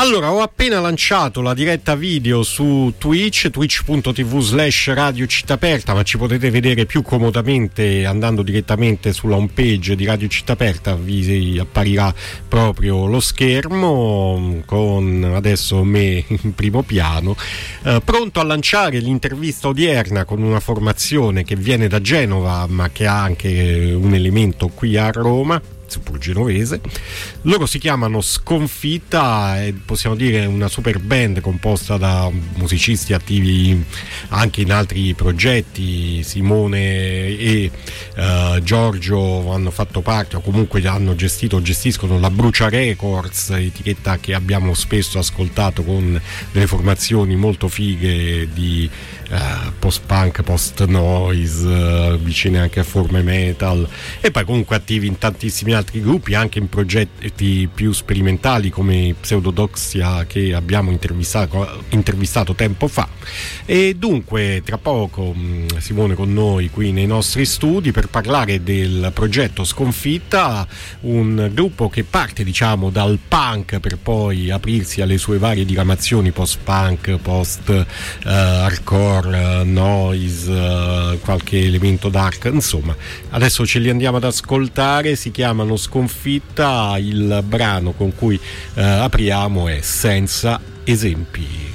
Allora, ho appena lanciato la diretta video su Twitch, twitch.tv/Radio Città Aperta, ma ci potete vedere più comodamente andando direttamente sulla home page di Radio Città Aperta. Vi apparirà proprio lo schermo con adesso me in primo piano, pronto a lanciare l'intervista odierna con una formazione che viene da Genova ma che ha anche un elemento qui a Roma, pur genovese. Loro si chiamano Sconfitta e possiamo dire una super band composta da musicisti attivi anche in altri progetti. Simone e Giorgio hanno fatto parte, o comunque gestiscono la Brucia Records, etichetta che abbiamo spesso ascoltato con delle formazioni molto fighe di post-punk, post-noise, vicine anche a forme metal, e poi comunque attivi in tantissimi altri gruppi, anche in progetti più sperimentali come Pseudodoxia, che abbiamo intervistato tempo fa. E dunque tra poco Simone con noi qui nei nostri studi per parlare del progetto Sconfitta, un gruppo che parte diciamo dal punk per poi aprirsi alle sue varie diramazioni post-punk, post-hardcore, noise, qualche elemento dark, insomma. Adesso ce li andiamo ad ascoltare, si chiamano Sconfitta, il brano con cui apriamo è Senza Esempi.